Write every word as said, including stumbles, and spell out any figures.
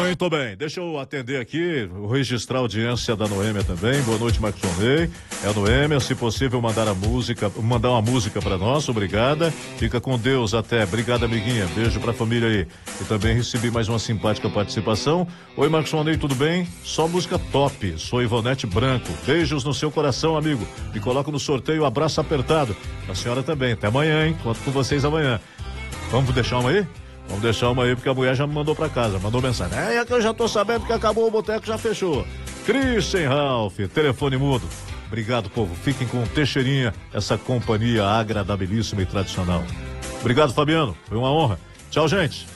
Muito bem, deixa eu atender aqui, registrar a audiência da Noêmia também. Boa noite, Marcos Ney. É a Noêmia, se possível mandar a música, mandar uma música pra nós, obrigada. Fica com Deus até. Obrigada, amiguinha. Beijo pra família aí. E também recebi mais uma simpática participação. Oi, Marcos Ney, tudo bem? Só música top. Sou Ivonete Branco. Beijos no seu coração, amigo. Me coloco no sorteio, abraço apertado. A senhora também. Até amanhã, hein? Conto com vocês amanhã. Vamos deixar uma aí? Vamos deixar uma aí, porque a mulher já me mandou pra casa, mandou mensagem. É, é que eu já tô sabendo que acabou o boteco, já fechou. Christian Ralph, telefone mudo. Obrigado, povo. Fiquem com Teixeirinha, essa companhia agradabilíssima e tradicional. Obrigado, Fabiano. Foi uma honra. Tchau, gente.